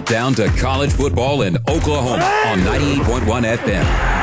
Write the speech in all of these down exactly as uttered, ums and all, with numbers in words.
countdown to college football in Oklahoma on ninety-eight point one F M.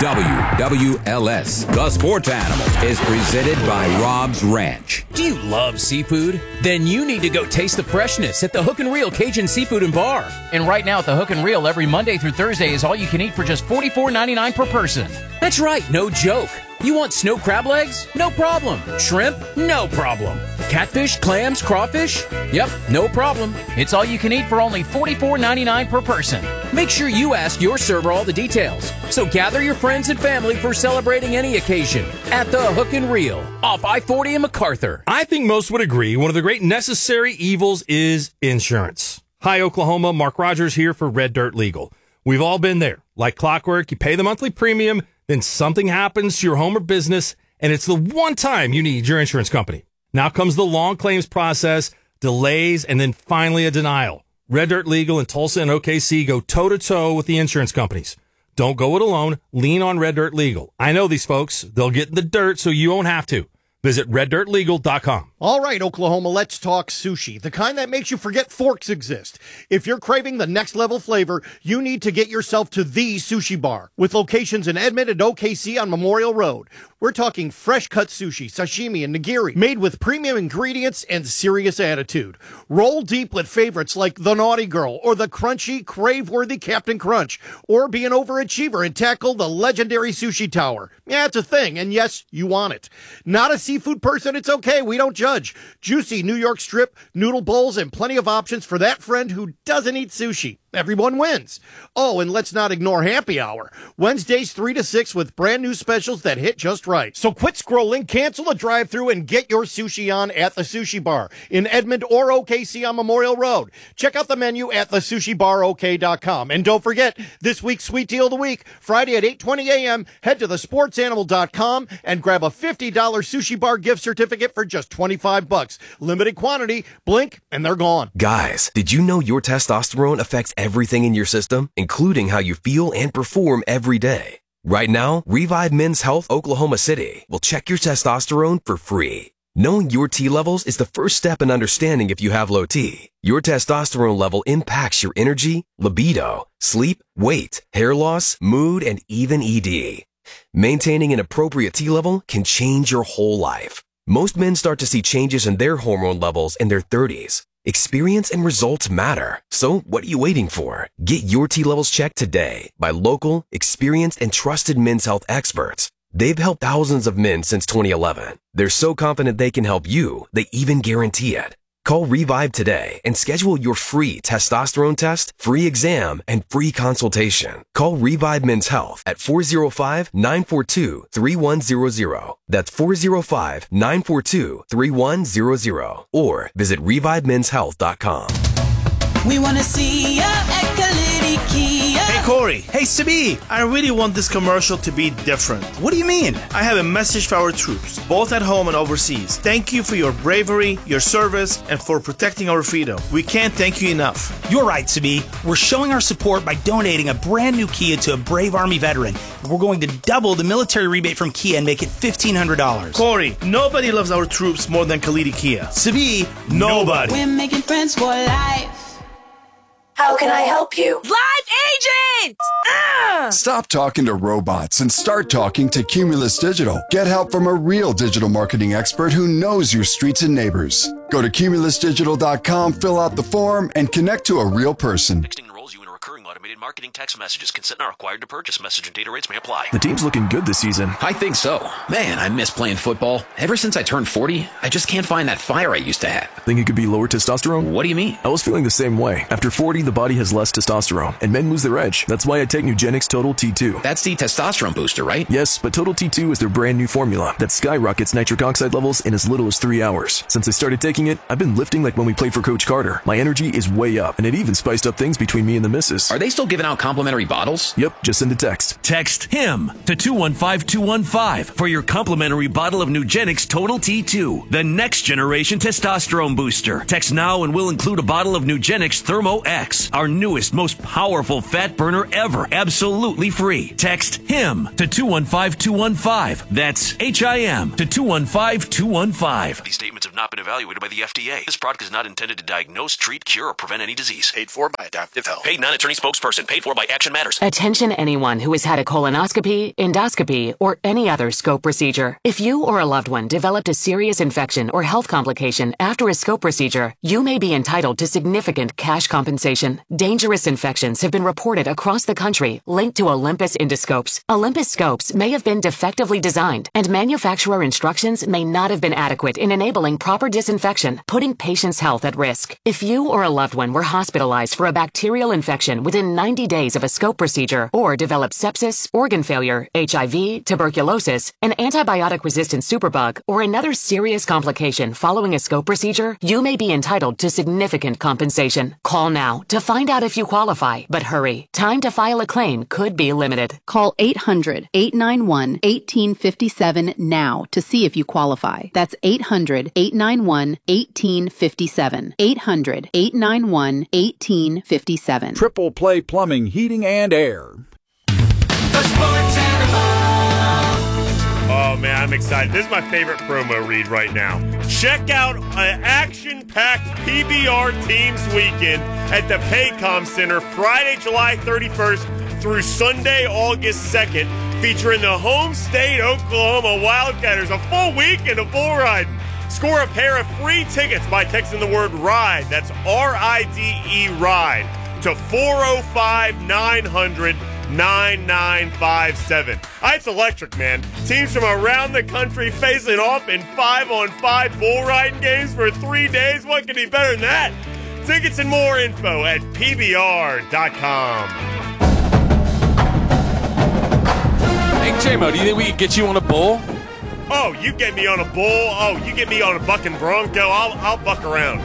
W W L S, the sports animal, is presented by Rob's Ranch. Do you love seafood? Then you need to go taste the freshness at the Hook and Reel Cajun Seafood and Bar. And right now at the Hook and Reel, every Monday through Thursday is all you can eat for just forty-four ninety-nine per person. That's right, no joke. You want snow crab legs? No problem. Shrimp? No problem. Catfish, clams, crawfish? Yep, no problem. It's all you can eat for only forty-four ninety-nine per person. Make sure you ask your server all the details. So gather your friends and family for celebrating any occasion at the Hook and Reel off I forty in MacArthur. I think most would agree one of the great necessary evils is insurance. Hi, Oklahoma. Mark Rogers here for Red Dirt Legal. We've all been there. Like clockwork, you pay the monthly premium, then something happens to your home or business, and it's the one time you need your insurance company. Now comes the long claims process, delays, and then finally a denial. Red Dirt Legal in Tulsa and O K C go toe-to-toe with the insurance companies. Don't go it alone. Lean on Red Dirt Legal. I know these folks. They'll get in the dirt so you won't have to. Visit red dirt legal dot com. All right, Oklahoma, let's talk sushi, the kind that makes you forget forks exist. If you're craving the next level flavor, you need to get yourself to the Sushi Bar, with locations in Edmond and O K C on Memorial Road. We're talking fresh cut sushi, sashimi, and nigiri, made with premium ingredients and serious attitude. Roll deep with favorites like the Naughty Girl or the crunchy, crave-worthy Captain Crunch, or be an overachiever and tackle the legendary Sushi Tower. Yeah, it's a thing, and yes, you want it. Not a seafood person? It's okay, we don't judge. Juicy New York strip, noodle bowls, and plenty of options for that friend who doesn't eat sushi. Everyone wins. Oh, and let's not ignore happy hour. Wednesdays three to six with brand new specials that hit just right. So quit scrolling, cancel the drive-thru, and get your sushi on at the Sushi Bar in Edmond or O K C on Memorial Road. Check out the menu at the sushi bar o k dot com. And don't forget, this week's sweet deal of the week, Friday at eight twenty a.m., head to the sports animal dot com and grab a fifty dollars Sushi Bar gift certificate for just twenty-five bucks. Limited quantity, blink, and they're gone. Guys, did you know your testosterone affects everything in your system, including how you feel and perform every day? Right now, Revive Men's Health Oklahoma City will check your testosterone for free. Knowing your T levels is the first step in understanding if you have low T. Your testosterone level impacts your energy, libido, sleep, weight, hair loss, mood, and even E D. Maintaining an appropriate T level can change your whole life. Most men start to see changes in their hormone levels in their thirties. Experience and results matter. So what are you waiting for? Get your T levels checked today by local, experienced, and trusted men's health experts. They've helped thousands of men since twenty eleven. They're so confident they can help you, they even guarantee it. Call Revive today and schedule your free testosterone test, free exam, and free consultation. Call Revive Men's Health at four oh five, nine four two, three one zero zero. That's four oh five, nine four two, three one zero zero. Or visit revive men's health dot com. We want to see ya at Kalidi Kia. Hey, Corey. Hey, Sabi. I really want this commercial to be different. What do you mean? I have a message for our troops, both at home and overseas. Thank you for your bravery, your service, and for protecting our freedom. We can't thank you enough. You're right, Sabi. We're showing our support by donating a brand new Kia to a brave Army veteran. We're going to double the military rebate from Kia and make it fifteen hundred dollars. Corey, nobody loves our troops more than Kalidi Kia. Sabi, nobody. We're making friends for life. How can I help you? Live agent! Ah! Stop talking to robots and start talking to Cumulus Digital. Get help from a real digital marketing expert who knows your streets and neighbors. Go to cumulus digital dot com, fill out the form, and connect to a real person. Texting enrolls you in a recurring automated marketing text messages. Consent not required to purchase. Message and data rates may apply. The team's looking good this season. I think so. Man, I miss playing football. Ever since I turned forty, I just can't find that fire I used to have. Think it could be lower testosterone? What do you mean? I was feeling the same way. After forty, the body has less testosterone, and men lose their edge. That's why I take Nugenix Total T two. That's the testosterone booster, right? Yes, but Total T two is their brand new formula that skyrockets nitric oxide levels in as little as three hours. Since I started taking it, I've been lifting like when we played for Coach Carter. My energy is way up, and it even spiced up things between me and the missus. Are they still giving out complimentary bottles? Yep, just send a text. Text HIM to two one five two one five for your complimentary bottle of Nugenix Total T two, the next generation testosterone booster. Text now and we'll include a bottle of Nugenix Thermo X, our newest, most powerful fat burner ever, absolutely free. Text HIM to two one five two one five. That's H I M to two one five two one five. These statements have not been evaluated by the F D A. This product is not intended to diagnose, treat, cure, or prevent any disease. Paid for by Adaptive Health. Paid non-attorney spokesperson. Paid for by Action Matters. Attention anyone who has had a colonoscopy, endoscopy, or any other scope procedure. If you or a loved one developed a serious infection or health complication after a scope procedure, you may be entitled to significant cash compensation. Dangerous infections have been reported across the country linked to Olympus endoscopes. Olympus scopes may have been defectively designed, and manufacturer instructions may not have been adequate in enabling proper disinfection, putting patients' health at risk. If you or a loved one were hospitalized for a bacterial infection within ninety days of a scope procedure, or developed sepsis, organ failure, H I V, tuberculosis, an antibiotic-resistant superbug, or another serious complication following a scope procedure, you may be entitled to significant compensation. Call now to find out if you qualify, but hurry. Time to file a claim could be limited. Call eight hundred, eight nine one, one eight five seven now to see if you qualify. That's eight hundred, eight nine one, one eight five seven. eight hundred, eight nine one, one eight five seven. Triple Play Plumbing, Heating, and Air. The Sports Animal. Oh, man, I'm excited. This is my favorite promo read right now. Check out an action-packed P B R Teams weekend at the Paycom Center Friday, July thirty-first through Sunday, August second, featuring the home state Oklahoma Wildcatters. A full weekend of bull riding. Score a pair of free tickets by texting the word RIDE, that's R I D E RIDE, to four oh five, nine hundred, nine nine five seven. Ah, it's electric, man. Teams from around the country facing off in five-on-five bull riding games for three days. What could be better than that? Tickets and more info at P B R dot com. Hey, J-Mo, do you think we could get you on a bull? Oh, you get me on a bull. Oh, you get me on a bucking bronco. I'll I'll buck around.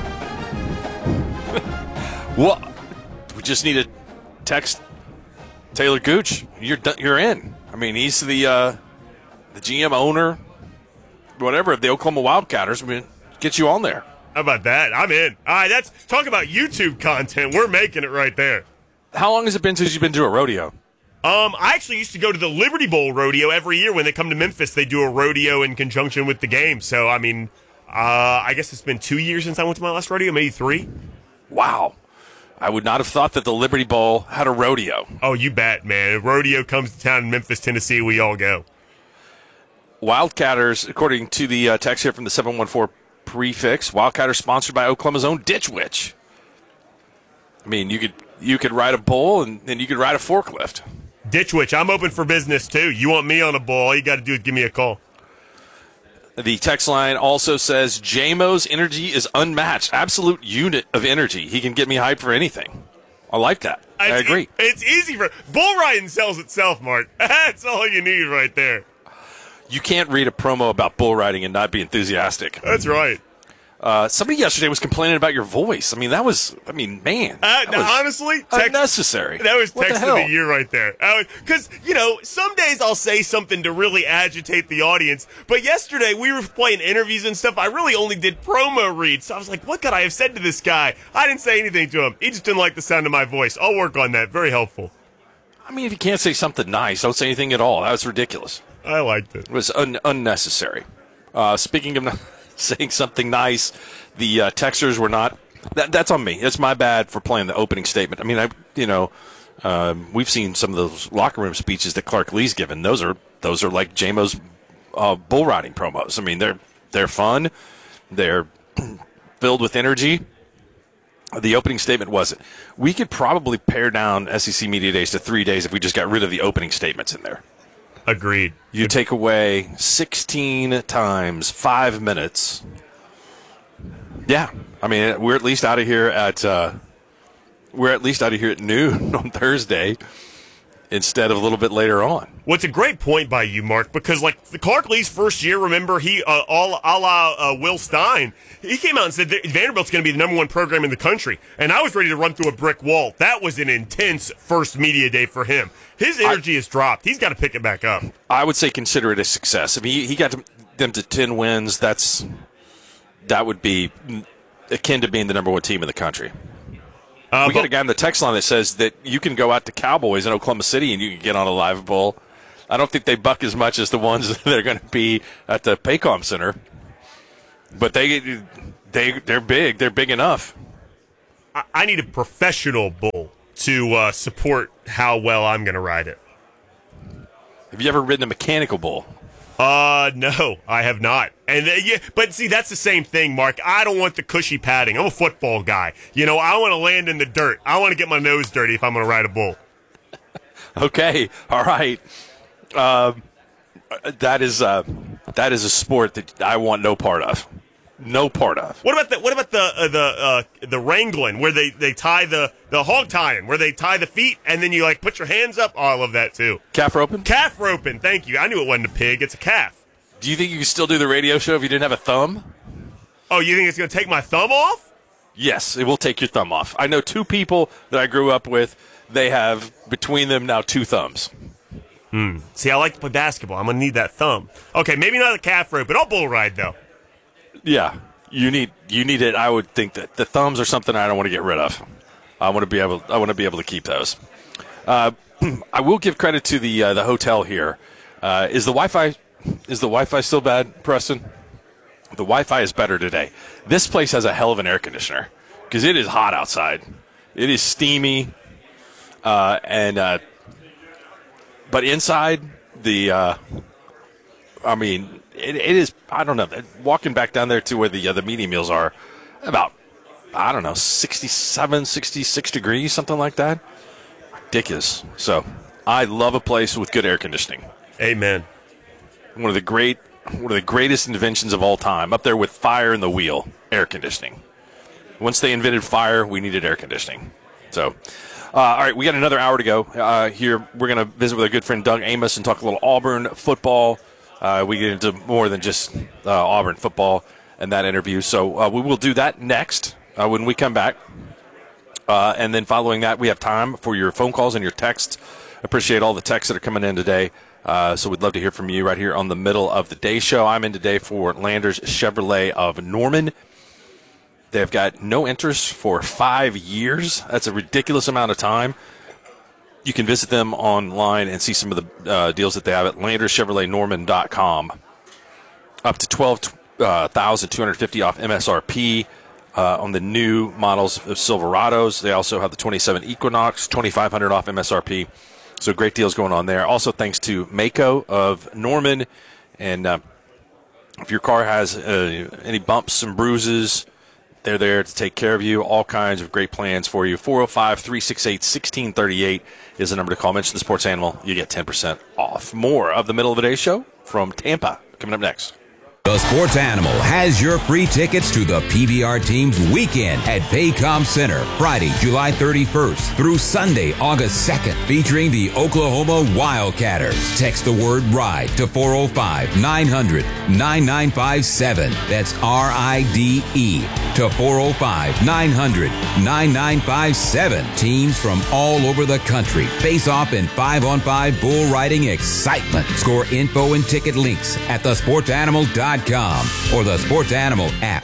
Well, we just need to text Taylor Gooch. You're done, you're in. I mean, he's the uh, the G M owner, whatever, of the Oklahoma Wildcatters. I mean, get you on there. How about that? I'm in. All right, that's talk about YouTube content. We're making it right there. How long has it been since you've been to a rodeo? Um, I actually used to go to the Liberty Bowl rodeo every year. When they come to Memphis, they do a rodeo in conjunction with the game. So, I mean, uh, I guess it's been two years since I went to my last rodeo, maybe three. Wow. I would not have thought that the Liberty Bowl had a rodeo. Oh, you bet, man. If rodeo comes to town in Memphis, Tennessee, we all go. Wildcatters, according to the uh, text here from the seven one four prefix, Wildcatters sponsored by Oklahoma's own Ditch Witch. I mean, you could you could ride a bull and then you could ride a forklift. Ditch Witch, I'm open for business, too. You want me on a bull, all you got to do is give me a call. The text line also says, J-Mo's energy is unmatched. Absolute unit of energy. He can get me hyped for anything. I like that. I it's, agree. It's easy for bull riding sells itself, Mark. That's all you need right there. You can't read a promo about bull riding and not be enthusiastic. That's right. Uh, somebody yesterday was complaining about your voice. I mean, that was, I mean, man. Uh, that was honestly, text, unnecessary. That was What text the of the hell? year right there. Because, you know, some days I'll say something to really agitate the audience. But yesterday we were playing interviews and stuff. I really only did promo reads. So I was like, what could I have said to this guy? I didn't say anything to him. He just didn't like the sound of my voice. I'll work on that. Very helpful. I mean, if you can't say something nice, don't say anything at all. That was ridiculous. I liked it. It was un- unnecessary. Uh, speaking of not saying something nice, the uh, texters were not. That, that's on me. It's my bad for playing the opening statement. I mean, I you know, um, we've seen some of those locker room speeches that Clark Lee's given. Those are those are like J-Mo's uh, bull riding promos. I mean, they're they're fun. They're filled with energy. The opening statement wasn't. We could probably pare down S E C Media Days to three days if we just got rid of the opening statements in there. Agreed. You take away sixteen times five minutes. Yeah, I mean, we're at least out of here at uh, we're at least out of here at noon on Thursday, instead of a little bit later on. Well, it's a great point by you, Mark, because like the Clark Lee's first year, remember, he, uh, all a la uh, Will Stein, he came out and said that Vanderbilt's going to be the number one program in the country. And I was ready to run through a brick wall. That was an intense first media day for him. His energy I, has dropped. He's got to pick it back up. I would say consider it a success. I mean, he, he got to, them to ten wins. That's That would be akin to being the number one team in the country. Uh, we got a guy on the text line that says that you can go out to Cowboys in Oklahoma City and you can get on a live bowl. I don't think they buck as much as the ones that are going to be at the Paycom Center, but they they they're big. They're big enough. I, I need a professional bull to uh, support how well I'm going to ride it. Have you ever ridden a mechanical bull? Uh, no, I have not. And uh, yeah, but see, that's the same thing, Mark. I don't want the cushy padding. I'm a football guy. You know, I want to land in the dirt. I want to get my nose dirty if I'm going to ride a bull. Okay, all right. Um, that is uh, that is a sport that I want no part of. No part of. What about the what about the uh, the uh, the wrangling where they, they tie the the hog tying where they tie the feet and then you like put your hands up? Oh, I love that too. Calf roping? Calf roping. Thank you. I knew it wasn't a pig. It's a calf. Do you think you could still do the radio show if you didn't have a thumb? Oh, you think it's going to take my thumb off? Yes, it will take your thumb off. I know two people that I grew up with. They have between them now two thumbs. Hmm. See, I like to play basketball. I'm going to need that thumb. Okay, maybe not a calf rope, but I'll bull ride though. Yeah, you need you need it. I would think that the thumbs are something I don't want to get rid of. I want to be able I want to be able to keep those. Uh, I will give credit to the uh, the hotel here. Uh, is the Wi-Fi is the Wi-Fi still bad, Preston? The Wi-Fi is better today. This place has a hell of an air conditioner because it is hot outside. It is steamy, uh, and uh, but inside the uh, I mean. It, it is, I don't know, walking back down there to where the uh, the media meals are, about, I don't know, sixty-seven, sixty-six degrees, something like that. Ridiculous. So, I love a place with good air conditioning. Amen. One of the great, one of the greatest inventions of all time, up there with fire and the wheel, air conditioning. Once they invented fire, we needed air conditioning. So, uh, all right, we got another hour to go uh, here. We're going to visit with our good friend Doug Amos and talk a little Auburn football. Uh, we get into more than just uh, Auburn football in that interview. So uh, we will do that next uh, when we come back. Uh, and then following that, we have time for your phone calls and your texts. Appreciate all the texts that are coming in today. Uh, so we'd love to hear from you right here on the Middle of the Day show. I'm in today for Landers Chevrolet of Norman. They've got no interest for five years. That's a ridiculous amount of time. You can visit them online and see some of the uh, deals that they have at landers chevrolet norman dot com. Up to twelve thousand two hundred fifty dollars off M S R P uh, on the new models of Silverados. They also have the twenty-seven Equinox, twenty-five hundred dollars off M S R P. So great deals going on there. Also thanks to Maaco of Norman. And uh, if your car has uh, any bumps and bruises, they're there to take care of you. All kinds of great plans for you. four oh five, three six eight, one six three eight is the number to call. Mention the Sports Animal. You get ten percent off. More of the Middle of the Day show from Tampa coming up next. The Sports Animal has your free tickets to the P B R Team's weekend at Paycom Center, Friday, July thirty-first through Sunday, August second, featuring the Oklahoma Wildcatters. Text the word RIDE to four oh five, nine hundred, nine nine five seven. That's R I D E to four oh five, nine hundred, nine nine five seven. Teams from all over the country face off in five on five bull riding excitement. Score info and ticket links at the sports animal dot com or the Sports Animal app.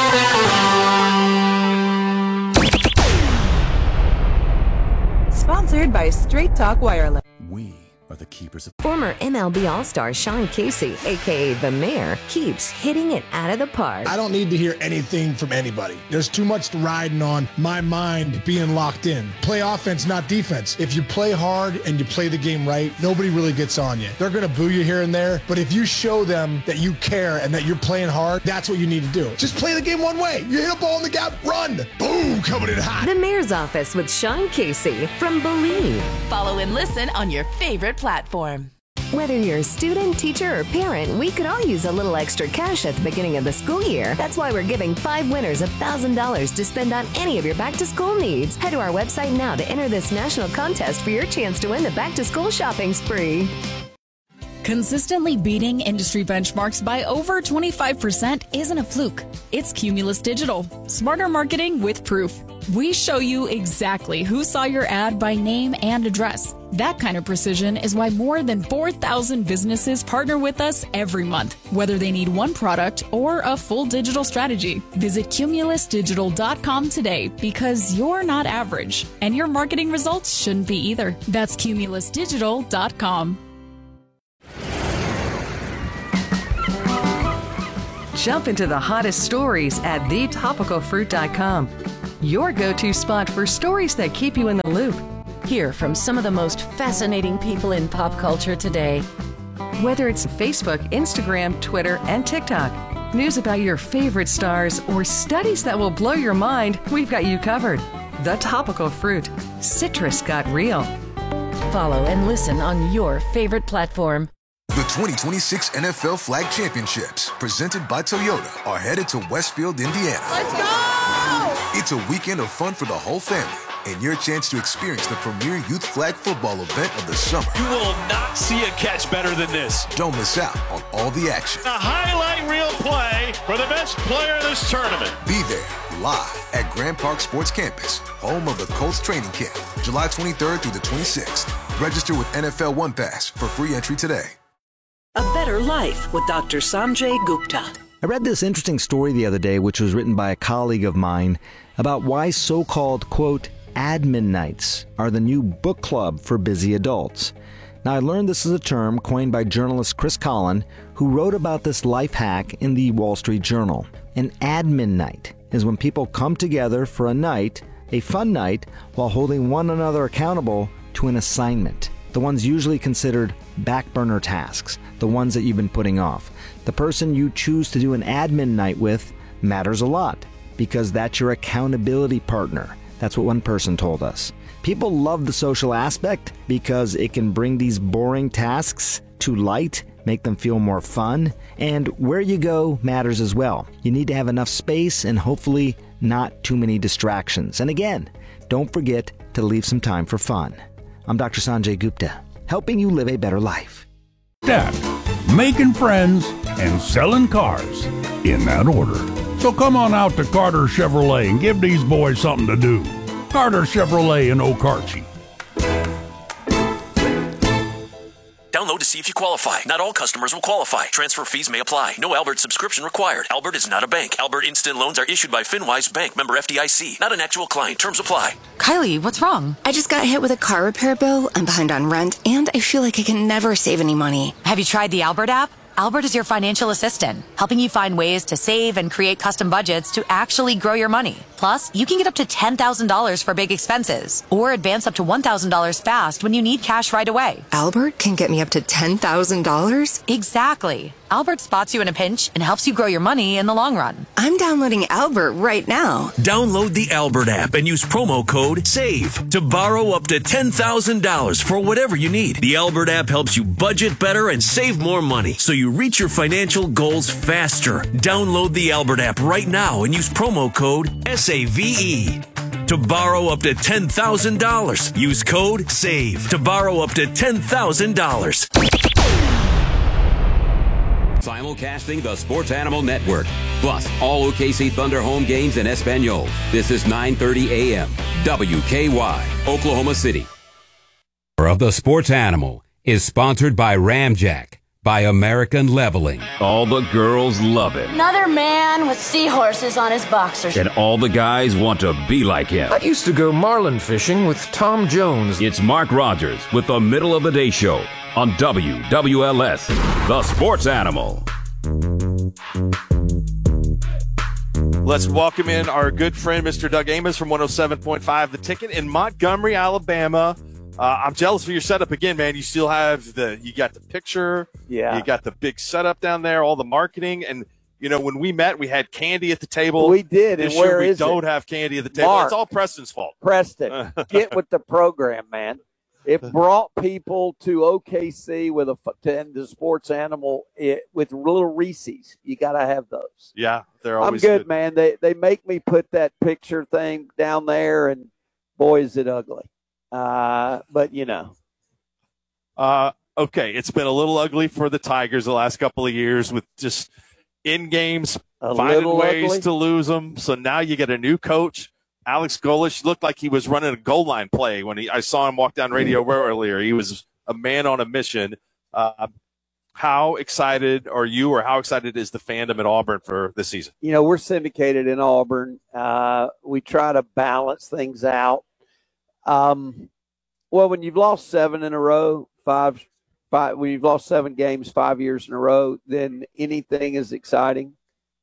Sponsored by Straight Talk Wireless. We are the keepers of... Former M L B All-Star Sean Casey, a k a. The Mayor, keeps hitting it out of the park. I don't need to hear anything from anybody. There's too much riding on my mind being locked in. Play offense, not defense. If you play hard and you play the game right, nobody really gets on you. They're going to boo you here and there, but if you show them that you care and that you're playing hard, that's what you need to do. Just play the game one way. You hit a ball in the gap, run. Boom, coming in hot. The Mayor's Office with Sean Casey from Believe. Follow and listen on your favorite platform. Whether you're a student, teacher, or parent, we could all use a little extra cash at the beginning of the school year. That's why we're giving five winners one thousand dollars to spend on any of your back-to-school needs. Head to our website now to enter this national contest for your chance to win the back-to-school shopping spree. Consistently beating industry benchmarks by over twenty-five percent isn't a fluke. It's Cumulus Digital. Smarter marketing with proof. We show you exactly who saw your ad by name and address. That kind of precision is why more than four thousand businesses partner with us every month, whether they need one product or a full digital strategy. Visit cumulus digital dot com today because you're not average, and your marketing results shouldn't be either. That's cumulus digital dot com. Jump into the hottest stories at the topical fruit dot com. Your go-to spot for stories that keep you in the loop. Hear from some of the most fascinating people in pop culture today. Whether it's Facebook, Instagram, Twitter, and TikTok, news about your favorite stars, or studies that will blow your mind, we've got you covered. The Topical Fruit. Citrus got real. Follow and listen on your favorite platform. The twenty twenty-six N F L Flag Championships, presented by Toyota, are headed to Westfield, Indiana. Let's go! It's a weekend of fun for the whole family, and your chance to experience the premier youth flag football event of the summer. You will not see a catch better than this. Don't miss out on all the action. A highlight reel play for the best player of this tournament. Be there, live at Grand Park Sports Campus, home of the Colts training camp, July twenty-third through the twenty-sixth. Register with N F L One Pass for free entry today. A Better Life with Doctor Sanjay Gupta. I read this interesting story the other day, which was written by a colleague of mine, about why so-called, quote, admin nights are the new book club for busy adults. Now, I learned this is a term coined by journalist Chris Collin, who wrote about this life hack in the Wall Street Journal. An admin night is when people come together for a night, a fun night, while holding one another accountable to an assignment. The ones usually considered back burner tasks, the ones that you've been putting off. The person you choose to do an admin night with matters a lot because that's your accountability partner. That's what one person told us. People love the social aspect because it can bring these boring tasks to light, make them feel more fun, and where you go matters as well. You need to have enough space and hopefully not too many distractions. And again, don't forget to leave some time for fun. I'm Doctor Sanjay Gupta, helping you live a better life. That, making friends and selling cars in that order. So come on out to Carter Chevrolet and give these boys something to do. Carter Chevrolet in Okarche. Download to see if you qualify. Not all customers will qualify. Transfer fees may apply. No Albert subscription required. Albert is not a bank. Albert Instant Loans are issued by FinWise Bank, member F D I C. Not an actual client. Terms apply. Kylie, what's wrong? I just got hit with a car repair bill. I'm behind on rent, and I feel like I can never save any money. Have you tried the Albert app? Albert is your financial assistant, helping you find ways to save and create custom budgets to actually grow your money. Plus, you can get up to ten thousand dollars for big expenses, or advance up to one thousand dollars fast when you need cash right away. Albert can get me up to ten thousand dollars? Exactly. Albert spots you in a pinch and helps you grow your money in the long run. I'm downloading Albert right now. Download the Albert app and use promo code SAVE to borrow up to ten thousand dollars for whatever you need. The Albert app helps you budget better and save more money so you reach your financial goals faster. Download the Albert app right now and use promo code S A V E to borrow up to ten thousand dollars. Use code SAVE to borrow up to ten thousand dollars. Simulcasting the Sports Animal Network, plus all O K C Thunder home games in Espanol. This is nine thirty a.m. W K Y, Oklahoma City. Of the Sports Animal is sponsored by Ramjack, by American Leveling. All the girls love it. Another man with seahorses on his boxers. And all the guys want to be like him. I used to go marlin fishing with Tom Jones. It's Mark Rogers with the Middle of the Day Show on W W L S, the Sports Animal. Let's welcome in our good friend, Mister Doug Amos from one oh seven point five The Ticket in Montgomery, Alabama. Uh, I'm jealous for your setup again, man. You still have the, you got the picture. Yeah. You got the big setup down there, all the marketing. And, you know, when we met, we had candy at the table. We did. This and where year, is we don't it? have candy at the table. Mark, it's all Preston's fault. Preston, get with the program, man. It brought people to O K C with a to end the sports animal it, with little Reese's. You got to have those. Yeah, they're always I'm good, good, man. They they make me put that picture thing down there, and boy, is it ugly. Uh, but you know. Uh, okay, it's been a little ugly for the Tigers the last couple of years with just in games a finding ways ugly. to lose them. So now you get a new coach. Alex Golesh looked like he was running a goal line play when he, I saw him walk down radio earlier. He was a man on a mission. Uh, how excited are you, or how excited is the fandom at Auburn for this season? You know, we're syndicated in Auburn. Uh, we try to balance things out. Um, well, when you've lost seven in a row, five, five, when you've lost seven games five years in a row, then anything is exciting.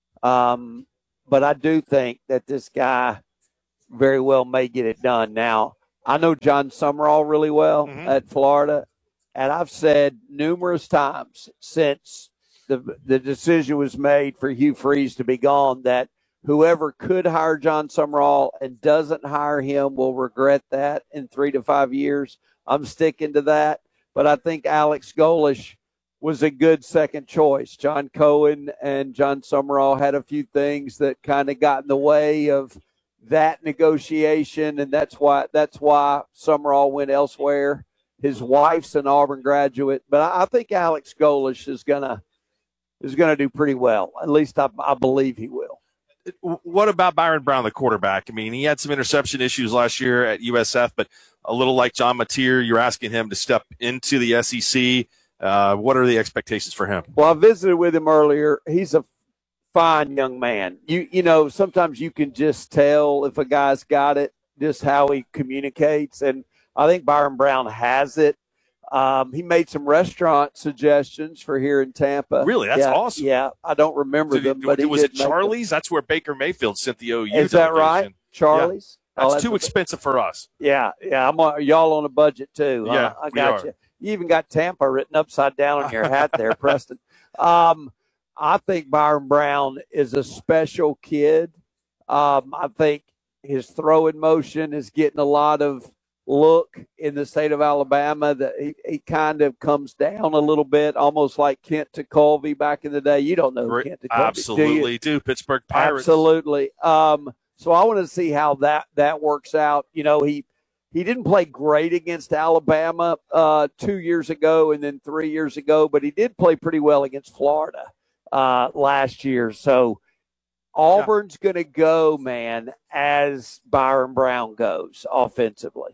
Um, but I do think that this guy very well may get it done. Now, I know John Summerall really well mm-hmm. at Florida, and I've said numerous times since the the decision was made for Hugh Freeze to be gone that whoever could hire John Summerall and doesn't hire him will regret that in three to five years. I'm sticking to that, but I think Alex Golesh was a good second choice. John Cohen and John Summerall had a few things that kind of got in the way of that negotiation, and that's why that's why Summerall went elsewhere. His wife's an Auburn graduate, but I, I think Alex Golesh is gonna is gonna do pretty well. At least I, I believe he will. What about Byron Brown, the quarterback? I mean, he had some interception issues last year at U S F, but a little like John Mateer, you're asking him to step into the S E C. Uh, what are the expectations for him? Well, I visited with him earlier. He's a fine young man. You you know, sometimes you can just tell if a guy's got it, just how he communicates, and I think Byron Brown has it. Um, he made some restaurant suggestions for here in Tampa. Really? That's yeah, awesome. Yeah, I don't remember Did them, he, but he was did it Charlie's? That's where Baker Mayfield sent the O U. Is that right? Charlie's? Yeah. That's oh, that's too expensive for us. Yeah, yeah. I'm on, y'all on a budget too. Huh? Yeah, I got we are. you. You even got Tampa written upside down on your hat there, Preston. Um, I think Byron Brown is a special kid. Um, I think his throwing motion is getting a lot of look in the state of Alabama. That he, he kind of comes down a little bit, almost like Kent TeColvey back in the day. You don't know who Kent TeColvey. Absolutely do, do. Pittsburgh Pirates. Absolutely. Um, so I want to see how that, that works out. You know, he he didn't play great against Alabama uh, two years ago and then three years ago, but he did play pretty well against Florida uh, last year. So Auburn's yeah. going to go, man, as Byron Brown goes offensively.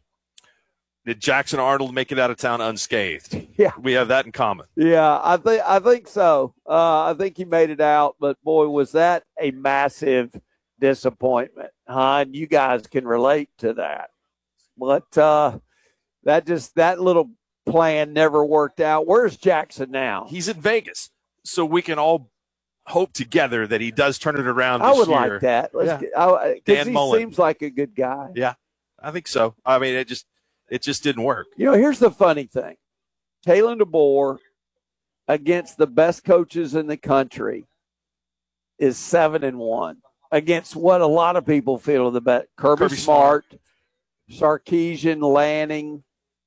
Did Jackson Arnold make it out of town unscathed? Yeah. We have that in common. Yeah, I think I think so. Uh, I think he made it out, but boy, was that a massive disappointment, huh? And you guys can relate to that. But uh, that just that little plan never worked out. Where's Jackson now? He's in Vegas, so we can all hope together that he does turn it around this I would year. like that. Let's yeah. get, I, Dan he Mullen. seems like a good guy. Yeah, I think so. I mean, it just it just didn't work. You know, here's the funny thing. Kalen DeBoer against the best coaches in the country is seven and one against what a lot of people feel are the best. Kirby, Kirby Smart, Smart. Sarkisian, Lanning,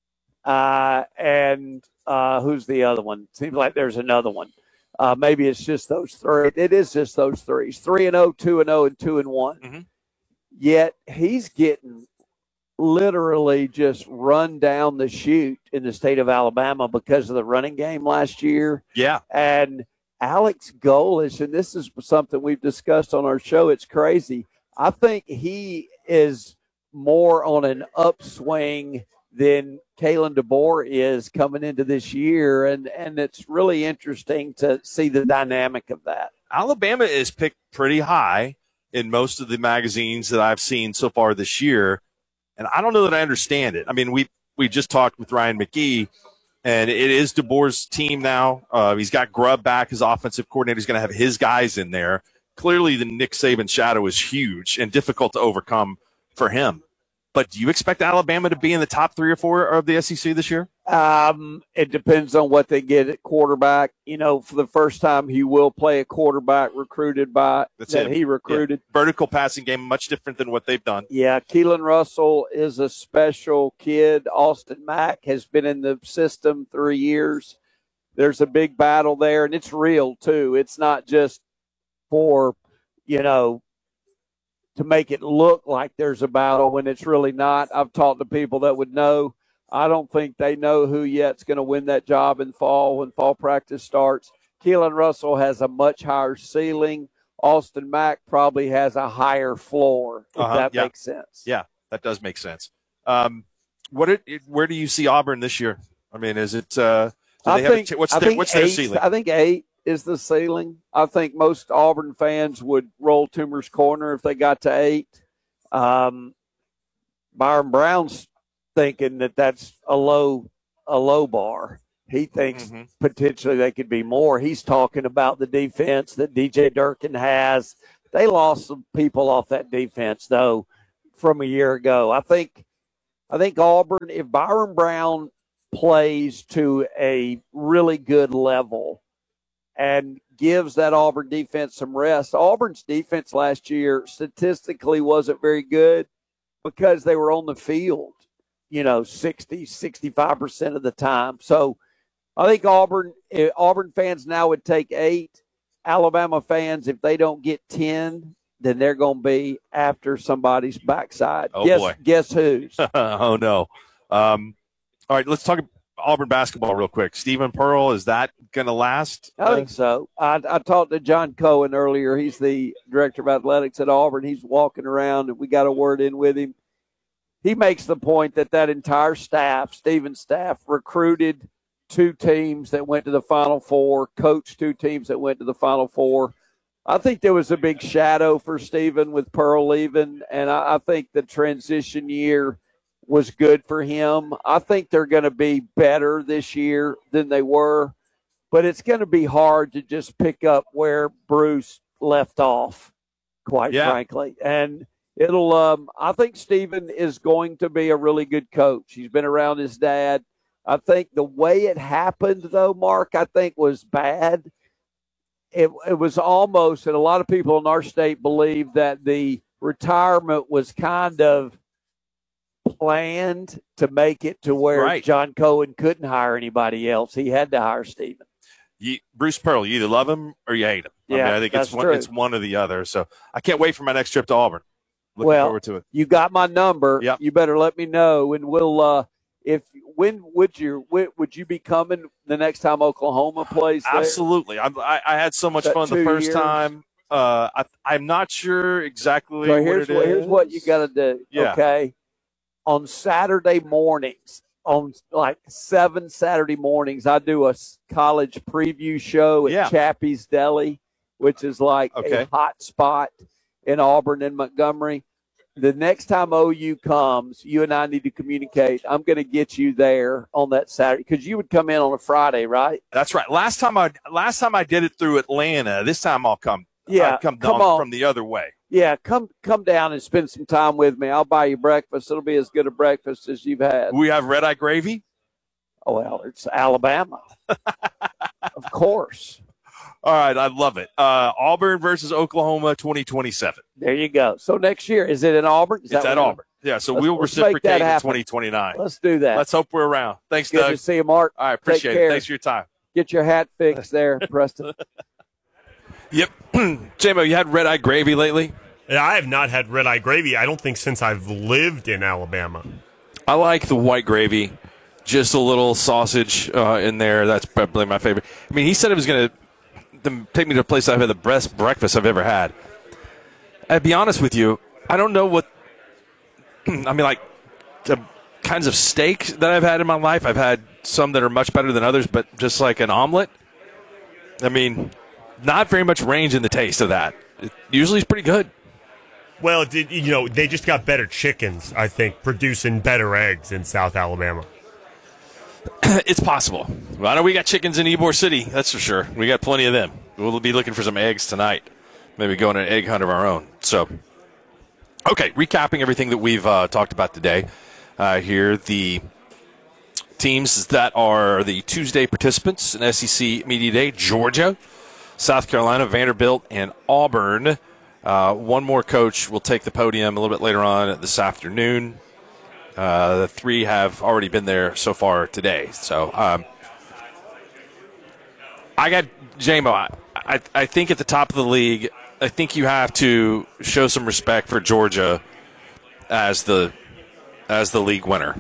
uh, and uh, who's the other one? Seems like there's another one. Uh, maybe it's just those three. It is just those three. He's three and oh, two and oh, and two and one. Mm-hmm. Yet he's getting literally just run down the chute in the state of Alabama because of the running game last year. Yeah. And Alex Golesh, and this is something we've discussed on our show, it's crazy. I think he is more on an upswing than Kalen DeBoer is coming into this year, and, and it's really interesting to see the dynamic of that. Alabama is picked pretty high in most of the magazines that I've seen so far this year, and I don't know that I understand it. I mean, we we just talked with Ryan McGee, and it is DeBoer's team now. Uh, he's got Grubb back, his offensive coordinator. He's going to have his guys in there. Clearly, the Nick Saban shadow is huge and difficult to overcome for him. But do you expect Alabama to be in the top three or four of the S E C this year? Um, it depends on what they get at quarterback. You know, for the first time, he will play a quarterback recruited by That's that it. he recruited. Yeah. Vertical passing game, much different than what they've done. Yeah, Keelan Russell is a special kid. Austin Mack has been in the system three years. There's a big battle there, and it's real, too. It's not just for, you know, to make it look like there's a battle when it's really not. I've talked to people that would know. I don't think they know who yet's going to win that job in fall when fall practice starts. Keelan Russell has a much higher ceiling. Austin Mack probably has a higher floor, if Uh-huh, that yeah. makes sense. Yeah, that does make sense. Um, what it, it, where do you see Auburn this year? I mean, is it uh, – do I they have a think, ch- what's I their, think what's their eight, ceiling? I think eight is the ceiling. I think most Auburn fans would roll Toomer's corner if they got to eight. Um, Byron Brown's thinking that that's a low a low bar. He thinks Mm-hmm. potentially they could be more. He's talking about the defense that D J Durkin has. They lost some people off that defense, though, from a year ago. I think I think Auburn, if Byron Brown plays to a really good level and gives that Auburn defense some rest. Auburn's defense last year statistically wasn't very good because they were on the field, you know, sixty, sixty-five percent of the time. So I think Auburn Auburn fans now would take eight. Alabama fans, if they don't get ten, then they're going to be after somebody's backside. Oh, guess, boy. Guess whose? Oh, no. Um, all right, let's talk Auburn basketball real quick. Stephen Pearl, is that going to last? I think so. I, I talked to John Cohen earlier. He's the director of athletics at Auburn. He's walking around, and we got a word in with him. He makes the point that that entire staff, Stephen's staff, recruited two teams that went to the Final Four, coached two teams that went to the Final Four. I think there was a big shadow for Stephen with Pearl leaving, and I, I think the transition year was good for him. I think they're going to be better this year than they were, but it's going to be hard to just pick up where Bruce left off, quite Yeah. frankly. And it'll, um, I think Stephen is going to be a really good coach. He's been around his dad. I think the way it happened, though, Mark, I think was bad. It, it was almost, and a lot of people in our state believe that the retirement was kind of planned to make it to where Right. John Cohen couldn't hire anybody else. He had to hire Stephen. You, Bruce Pearl, you either love him or you hate him. I Yeah, mean, I think it's that's one, true. it's one or the other. So I can't wait for my next trip to Auburn. Looking well, forward to it. You got my number. Yep. You better let me know, and we'll. Uh, if when would you when, would you be coming the next time Oklahoma plays there? Absolutely. I, I, I had so much That fun the two first years? time. Uh, I, I'm not sure exactly So what here's it what, is. here's what you got to do. Yeah. Okay, on Saturday mornings, on like seven Saturday mornings, I do a s- college preview show at Yeah. Chappie's Deli, which is like Okay. a hot spot in Auburn and Montgomery. The next time O U comes, you and I need to communicate. I'm going to get you there on that Saturday because you would come in on a Friday, right? That's right. Last time I last time I did it through Atlanta. This time I'll come. Yeah, I'll come, come down on. from the other way. Yeah, come come down and spend some time with me. I'll buy you breakfast. It'll be as good a breakfast as you've had. We have red eye gravy. Oh, well, it's Alabama. Of course. All right, I love it. Uh, Auburn versus Oklahoma, twenty twenty-seven. There you go. So next year, is it in Auburn? Is It's that at what- Auburn. Yeah, so Let's- we'll let's make reciprocate that in happen. twenty twenty-nine. Let's do that. Let's hope we're around. Thanks, Good Doug. to see you, Mark. All right, appreciate Take it. care. Thanks for your time. Get your hat fixed there, Preston. Yep. J-Mo, you had red eye gravy lately? Yeah, I have not had red eye gravy, I don't think, since I've lived in Alabama. I like the white gravy, just a little sausage uh, in there. That's probably my favorite. I mean, he said it was going to take me to a place I've had the best breakfast I've ever had. I'd be honest with you, I don't know what – I mean, like the kinds of steak that I've had in my life. I've had some that are much better than others, but just like an omelet, I mean, not very much range in the taste of that. It usually is pretty good. Well, did, you know, they just got better chickens, I think, producing better eggs in South Alabama. It's possible. Well, I know we got chickens in Ybor City, that's for sure. We got plenty of them. We'll be looking for some eggs tonight. Maybe go on an egg hunt of our own. So, okay, recapping everything that we've uh, talked about today. Uh, here, the teams that are the Tuesday participants in S E C Media Day: Georgia, South Carolina, Vanderbilt, and Auburn. Uh, one more coach will take the podium a little bit later on this afternoon. Uh, the three have already been there so far today. So um, I got J-Mo. I, I, I think at the top of the league, I think you have to show some respect for Georgia as the as the league winner.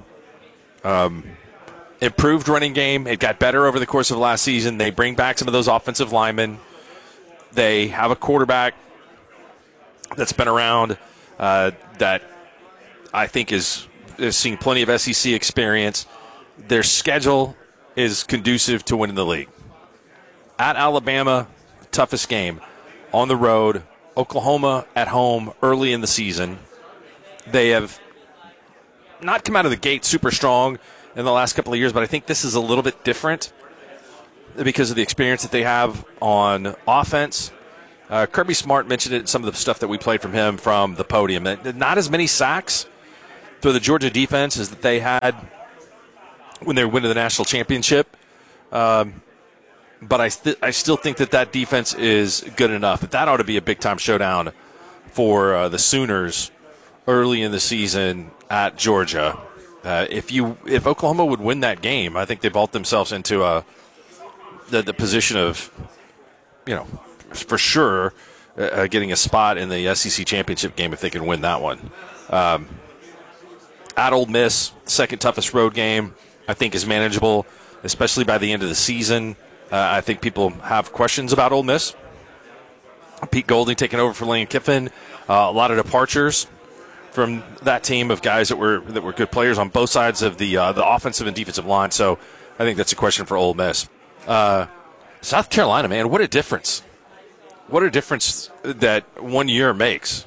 Um, improved running game. It got better over the course of last season. They bring back some of those offensive linemen. They have a quarterback that's been around uh, that I think is, is seeing plenty of S E C experience. Their schedule is conducive to winning the league. At Alabama, toughest game. On the road, Oklahoma at home early in the season. They have not come out of the gate super strong in the last couple of years, but I think this is a little bit different because of the experience that they have on offense. Uh, Kirby Smart mentioned it in some of the stuff that we played from him from the podium. Not as many sacks for the Georgia defense as that they had when they were winning the national championship. Um, but I, st- I still think that that defense is good enough. That ought to be a big-time showdown for uh, the Sooners early in the season at Georgia. Uh, if you if Oklahoma would win that game, I think they vault themselves into a the, the position of, you know, for sure, uh, getting a spot in the S E C championship game if they can win that one. Um, at Ole Miss, second toughest road game, I think is manageable, especially by the end of the season. Uh, I think people have questions about Ole Miss. Pete Golding taking over for Lane Kiffin. Uh, a lot of departures from that team of guys that were that were good players on both sides of the uh, the offensive and defensive line. So I think that's a question for Ole Miss. Uh, South Carolina, man, what a difference. What a difference that one year makes.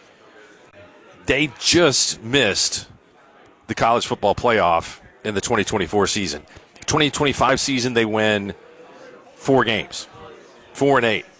They just missed the college football playoff in the twenty twenty-four season. twenty twenty-five season, they win four games, four and eight.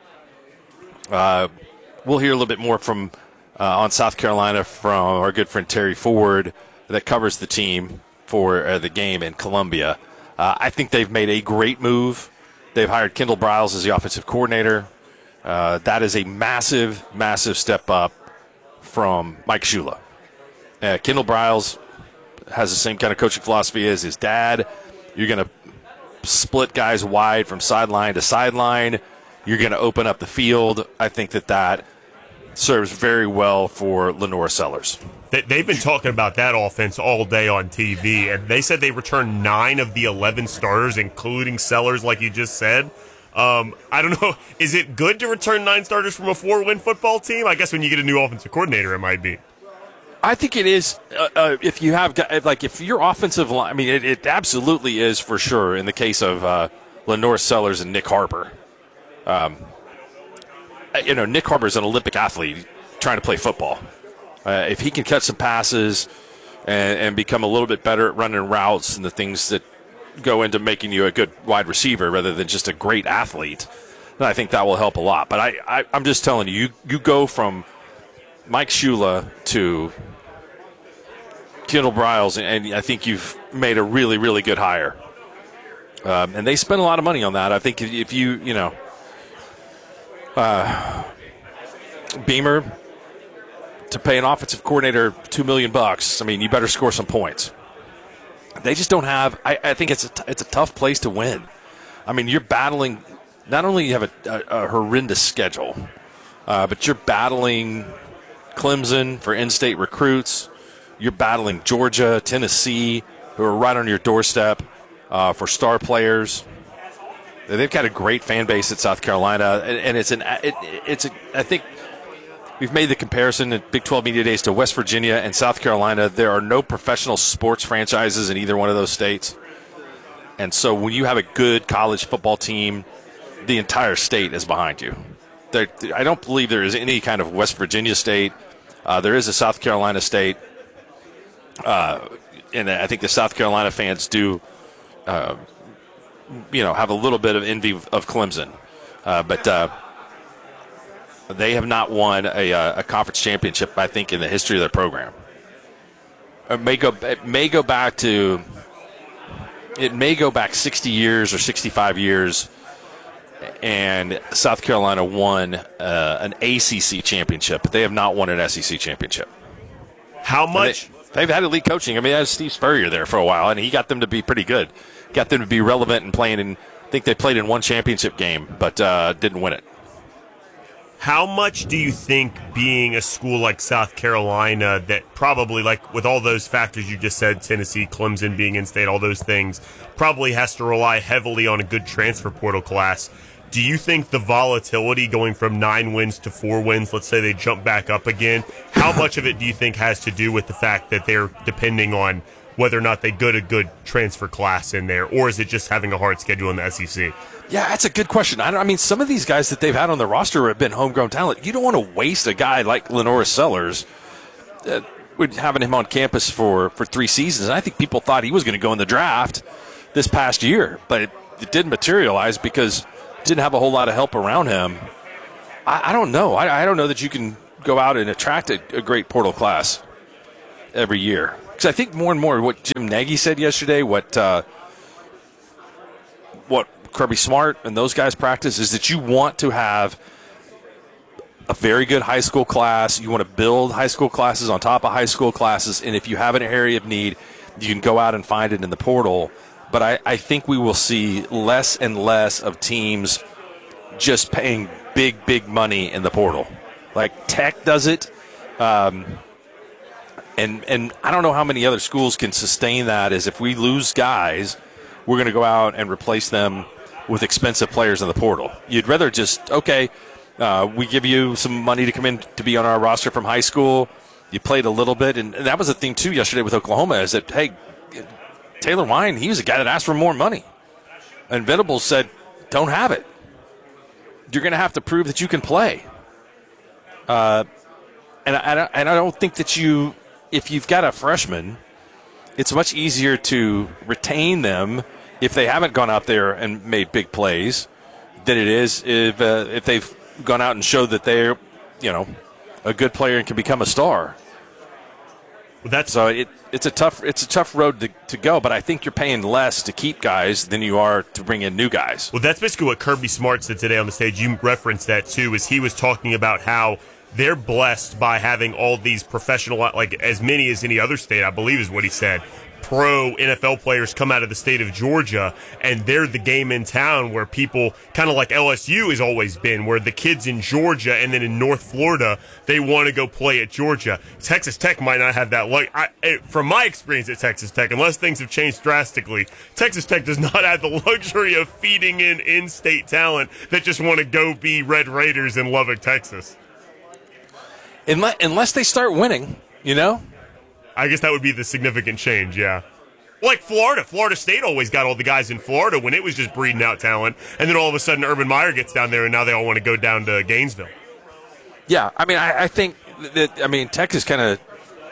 Uh, we'll hear a little bit more from uh, on South Carolina from our good friend Terry Ford that covers the team for uh, the game in Columbia. Uh, I think they've made a great move. They've hired Kendall Briles as the offensive coordinator. Uh, that is a massive, massive step up from Mike Shula. Uh, Kendall Briles has the same kind of coaching philosophy as his dad. You're going to split guys wide from sideline to sideline. You're going to open up the field. I think that that serves very well for Lenore Sellers. They've been talking about that offense all day on T V, and they said they returned nine of the eleven starters, including Sellers, like you just said. Um, I don't know. Is it good to return nine starters from a four-win football team? I guess when you get a new offensive coordinator, it might be. I think it is. Uh, uh, if you have, like, if your offensive line, I mean, it, it absolutely is for sure in the case of uh, Lenore Sellers and Nick Harper. Um, you know, Nick Harper is an Olympic athlete trying to play football. Uh, if he can catch some passes and, and become a little bit better at running routes and the things that go into making you a good wide receiver rather than just a great athlete, then I think that will help a lot. But I, I, I'm just telling you, you, you go from Mike Shula to Kendall Briles, and I think you've made a really, really good hire. Um, and they spent a lot of money on that. I think if, if you, you know, uh, Beamer, to pay an offensive coordinator two million bucks, I mean, you better score some points. They just don't have. I, I think it's a t- it's a tough place to win. I mean, you're battling. Not only you have a, a, a horrendous schedule, uh, but you're battling Clemson for in-state recruits. You're battling Georgia, Tennessee, who are right on your doorstep uh, for star players. They've got a great fan base at South Carolina, and, and it's an it, it's a, I think. We've made the comparison at Big twelve Media Days to West Virginia and South Carolina. There are no professional sports franchises in either one of those states. And so when you have a good college football team, the entire state is behind you. There, I don't believe there is any kind of West Virginia state. Uh, there is a South Carolina state. Uh, and I think the South Carolina fans do, uh, you know, have a little bit of envy of Clemson. Uh, but uh, they have not won a, a conference championship, I think, in the history of their program. It may go, it may go back to it may go back sixty years or sixty-five years, and South Carolina won uh, an A C C championship, but they have not won an S E C championship. How much? They, they've had elite coaching. I mean, I had Steve Spurrier there for a while, and he got them to be pretty good. Got them to be relevant and playing in, I think they played in one championship game, but uh, didn't win it. How much do you think being a school like South Carolina that probably, like with all those factors you just said, Tennessee, Clemson being in-state, all those things, probably has to rely heavily on a good transfer portal class. Do you think the volatility going from nine wins to four wins, let's say they jump back up again, how much of it do you think has to do with the fact that they're depending on whether or not they get a good transfer class in there, or is it just having a hard schedule in the S E C? Yeah, that's a good question. I, don't, I mean, some of these guys that they've had on their roster have been homegrown talent. You don't want to waste a guy like Lenoris Sellers. Uh, we're having him on campus for, for three seasons. And I think people thought he was going to go in the draft this past year, but it, it didn't materialize because didn't have a whole lot of help around him. I, I don't know. I, I don't know that you can go out and attract a, a great portal class every year. Because I think more and more what Jim Nagy said yesterday, what uh, what Kirby Smart and those guys practice is that you want to have a very good high school class. You want to build high school classes on top of high school classes. And if you have an area of need, you can go out and find it in the portal. But I, I think we will see less and less of teams just paying big, big money in the portal. Like Tech does it. Um, and and I don't know how many other schools can sustain that is if we lose guys, we're going to go out and replace them with expensive players in the portal. You'd rather just, okay, uh, we give you some money to come in to be on our roster from high school. You played a little bit. And, and that was the thing, too, yesterday with Oklahoma is that, hey, Taylor Wine, he was a guy that asked for more money. And Venables said, don't have it. You're going to have to prove that you can play. Uh, and, I, and I don't think that you, if you've got a freshman, it's much easier to retain them if they haven't gone out there and made big plays than it is if uh, if they've gone out and showed that they're, you know, a good player and can become a star. Well, that's so it, it's a tough it's a tough road to, to go, but I think you're paying less to keep guys than you are to bring in new guys. Well, that's basically what Kirby Smart said today on the stage. You referenced that too, is he was talking about how they're blessed by having all these professional, like as many as any other state, I believe is what he said, pro N F L players come out of the state of Georgia, and they're the game in town where people, kind of like L S U has always been, where the kids in Georgia and then in North Florida, they want to go play at Georgia. Texas Tech might not have that. Like, I, it, from my experience at Texas Tech, unless things have changed drastically, Texas Tech does not have the luxury of feeding in in-state talent that just want to go be Red Raiders in Lubbock, Texas. Unless, unless they start winning, you know? I guess that would be the significant change, yeah. Like Florida. Florida State always got all the guys in Florida when it was just breeding out talent. And then all of a sudden Urban Meyer gets down there, and now they all want to go down to Gainesville. Yeah, I mean, I, I think that, I mean, Texas kind of,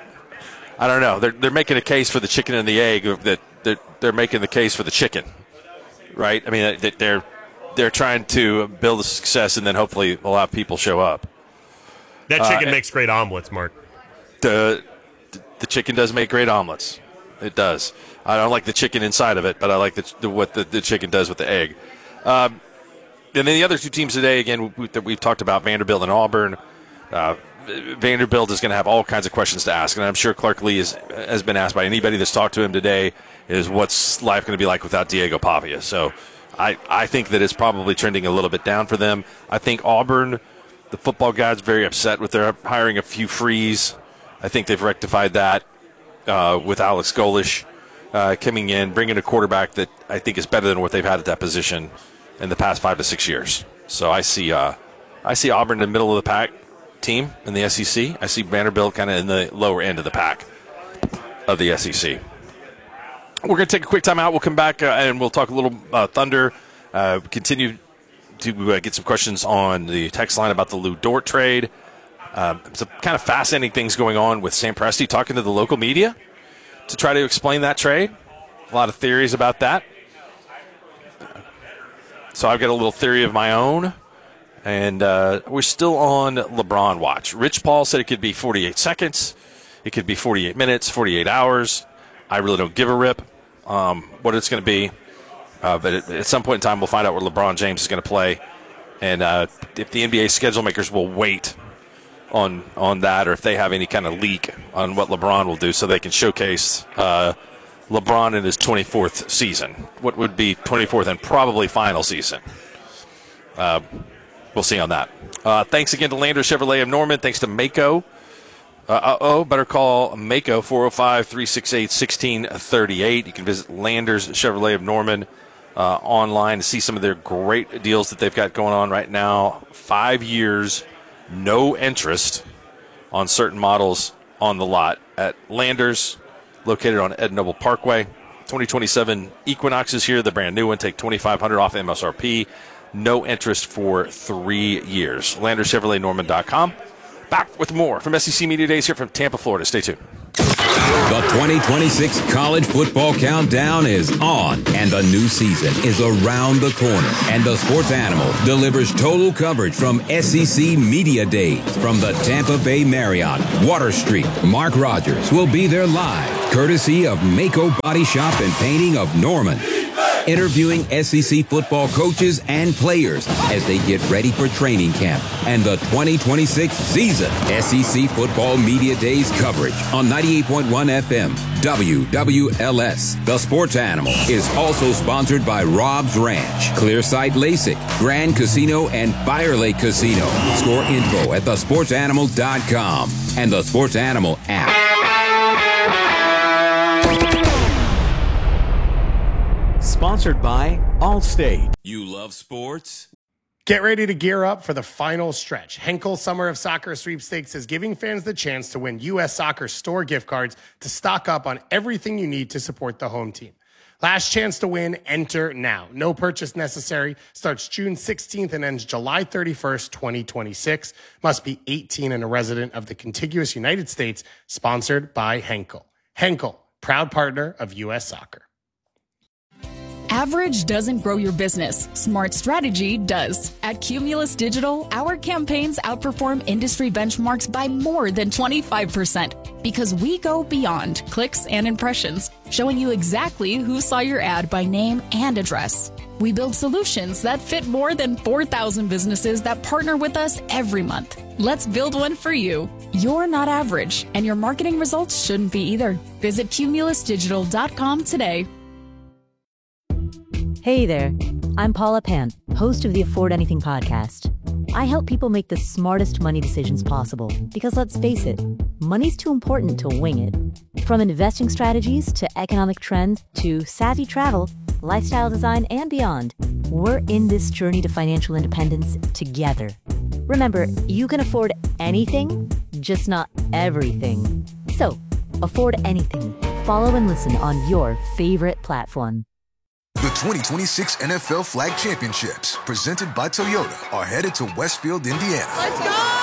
I don't know, they're, they're making a case for the chicken and the egg, that they're, they're making the case for the chicken, right? I mean, they're, they're trying to build a success, and then hopefully a lot of people show up. That chicken uh, makes great omelets, Mark. The the chicken does make great omelets. It does. I don't like the chicken inside of it, but I like the, the, what the, the chicken does with the egg. Um, and then the other two teams today, again, we, that we've talked about, Vanderbilt and Auburn. Uh, Vanderbilt is going to have all kinds of questions to ask, and I'm sure Clark Lee is, has been asked by anybody that's talked to him today, is what's life going to be like without Diego Pavia. So I, I think that it's probably trending a little bit down for them. I think Auburn, the football guys, very upset with their hiring a few frees. I think they've rectified that uh, with Alex Golish uh, coming in, bringing a quarterback that I think is better than what they've had at that position in the past five to six years. So I see uh, I see Auburn in the middle of the pack team in the S E C. I see Vanderbilt kind of in the lower end of the pack of the S E C. We're going to take a quick time out. We'll come back uh, and we'll talk a little uh, Thunder, uh, continue to uh, get some questions on the text line about the Lou Dort trade. Um, some kind of fascinating things going on with Sam Presti talking to the local media to try to explain that trade. A lot of theories about that. So I've got a little theory of my own. And uh, we're still on LeBron watch. Rich Paul said it could be forty-eight seconds. It could be forty-eight minutes, forty-eight hours. I really don't give a rip. um, what it's going to be. Uh, but it, at some point in time, we'll find out where LeBron James is going to play. And uh, if the N B A schedule makers will wait on on that, or if they have any kind of leak on what LeBron will do so they can showcase uh, LeBron in his twenty-fourth season, what would be twenty-fourth and probably final season. Uh, we'll see on that. Uh, thanks again to Landers Chevrolet of Norman. Thanks to Mako. Uh, uh-oh, better call Mako, four oh five, three six eight, one six three eight. You can visit Landers Chevrolet of Norman uh, online to see some of their great deals that they've got going on right now. Five years, no interest on certain models on the lot at Landers, located on Ed Noble Parkway. twenty twenty-seven Equinox is here, the brand new one. Take twenty-five hundred dollars off M S R P. No interest for three years. Landers Chevrolet Norman dot com. Back with more from S E C Media Days here from Tampa, Florida. Stay tuned. The twenty twenty-six College Football Countdown is on, and the new season is around the corner. And the Sports Animal delivers total coverage from S E C Media Days from the Tampa Bay Marriott, Water Street. Mark Rogers will be there live, courtesy of Mako Body Shop and Painting of Norman, interviewing S E C football coaches and players as they get ready for training camp and the twenty twenty-six season. S E C Football Media Days coverage on ninety-eight point one F M W W L S. The Sports Animal is also sponsored by Rob's Ranch, Clearsight LASIK, Grand Casino, and Fire Lake Casino. Score info at the sports animal dot com and the Sports Animal app. Sponsored by Allstate. You love sports? Get ready to gear up for the final stretch. Henkel Summer of Soccer Sweepstakes is giving fans the chance to win U S Soccer store gift cards to stock up on everything you need to support the home team. Last chance to win, enter now. No purchase necessary. Starts June sixteenth and ends July thirty-first, twenty twenty-six. Must be eighteen and a resident of the contiguous United States. Sponsored by Henkel. Henkel, proud partner of U S Soccer. Average doesn't grow your business. Smart strategy does. At Cumulus Digital, our campaigns outperform industry benchmarks by more than twenty-five percent because we go beyond clicks and impressions, showing you exactly who saw your ad by name and address. We build solutions that fit more than four thousand businesses that partner with us every month. Let's build one for you. You're not average, and your marketing results shouldn't be either. Visit cumulus digital dot com today. Hey there, I'm Paula Pant, host of the Afford Anything podcast. I help people make the smartest money decisions possible because, let's face it, money's too important to wing it. From investing strategies to economic trends to savvy travel, lifestyle design, and beyond, we're in this journey to financial independence together. Remember, you can afford anything, just not everything. So, afford anything. Follow and listen on your favorite platform. The twenty twenty-six N F L Flag Championships, presented by Toyota, are headed to Westfield, Indiana. Let's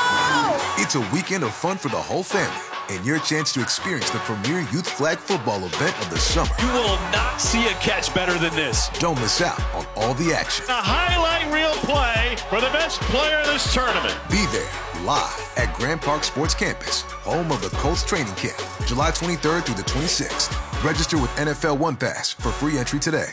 go! It's a weekend of fun for the whole family and your chance to experience the premier youth flag football event of the summer. You will not see a catch better than this. Don't miss out on all the action. A highlight reel play for the best player in this tournament. Be there live at Grand Park Sports Campus, home of the Colts training camp, July twenty-third through the twenty-sixth. Register with N F L One Pass for free entry today.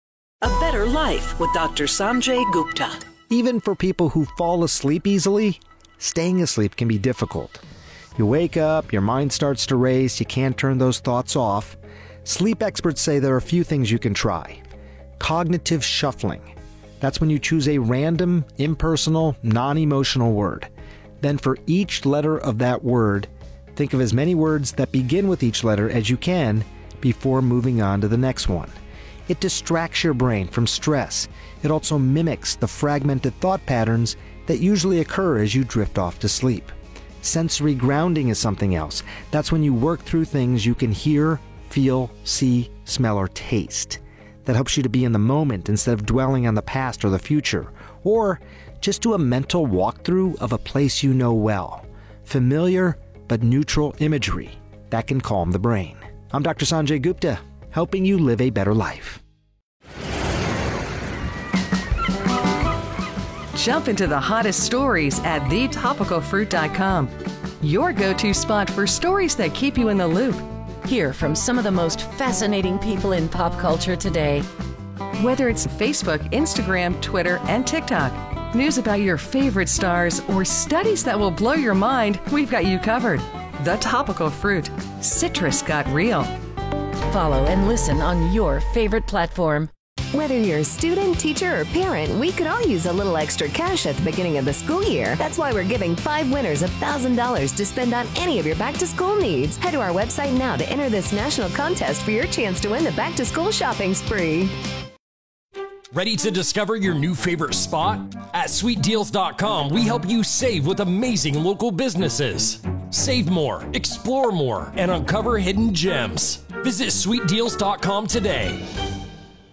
A better life with Doctor Sanjay Gupta. Even for people who fall asleep easily, staying asleep can be difficult. You wake up, your mind starts to race, you can't turn those thoughts off. Sleep experts say there are a few things you can try. Cognitive shuffling. That's when you choose a random, impersonal, non-emotional word. Then for each letter of that word, think of as many words that begin with each letter as you can before moving on to the next one. It distracts your brain from stress. It also mimics the fragmented thought patterns that usually occur as you drift off to sleep. Sensory grounding is something else. That's when you work through things you can hear, feel, see, smell, or taste. That helps you to be in the moment instead of dwelling on the past or the future. Or just do a mental walkthrough of a place you know well. Familiar but neutral imagery. That can calm the brain. I'm Doctor Sanjay Gupta, helping you live a better life. Jump into the hottest stories at the topical fruit dot com. Your go-to spot for stories that keep you in the loop. Hear from some of the most fascinating people in pop culture today. Whether it's Facebook, Instagram, Twitter, and TikTok, news about your favorite stars, or studies that will blow your mind, we've got you covered. The Topical Fruit. Citrus got real. Follow and listen on your favorite platform. Whether you're a student, teacher, or parent, we could all use a little extra cash at the beginning of the school year. That's why we're giving five winners one thousand dollars to spend on any of your back-to-school needs. Head to our website now to enter this national contest for your chance to win the back-to-school shopping spree. Ready to discover your new favorite spot? At sweet deals dot com, we help you save with amazing local businesses. Save more, explore more, and uncover hidden gems. Visit sweet deals dot com today.